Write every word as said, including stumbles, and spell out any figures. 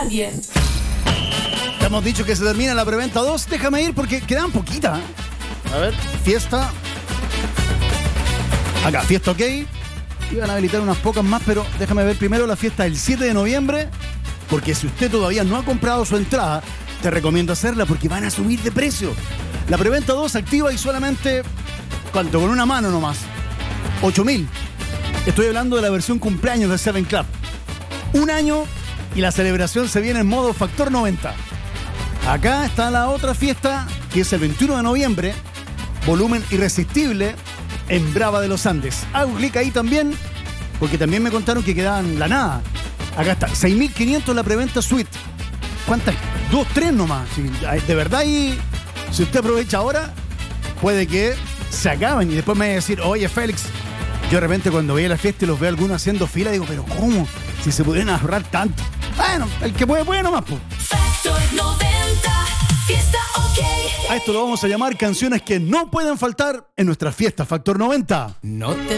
pasar bien. Te hemos dicho que se termina la preventa dos. Déjame ir porque quedan poquitas. A ver, fiesta. Acá, fiesta ok. Iban a habilitar unas pocas más, pero déjame ver primero la fiesta del siete de noviembre. Porque si usted todavía no ha comprado su entrada, te recomiendo hacerla porque van a subir de precio. La preventa dos activa y solamente, ¿cuánto? Con una mano nomás. ocho mil. Estoy hablando de la versión cumpleaños de Seven Club. Un año y la celebración se viene en modo factor noventa. Acá está la otra fiesta, que es el veintiuno de noviembre. Volumen irresistible en Brava de los Andes. Hago clic ahí también, porque también me contaron que quedaban la nada. Acá está, seis mil quinientos la preventa suite. ¿Cuántas? Dos, tres nomás. Sí, de verdad, y si usted aprovecha ahora, puede que se acaben. Y después me va a decir, oye, Félix, yo de repente cuando voy a la fiesta y los veo algunos haciendo fila, digo, pero ¿cómo? Si se pudieran ahorrar tanto. Bueno, el que puede, puede nomás, pues. Factor noventa, fiesta ok. A esto lo vamos a llamar canciones que no pueden faltar en nuestra fiesta Factor noventa. No te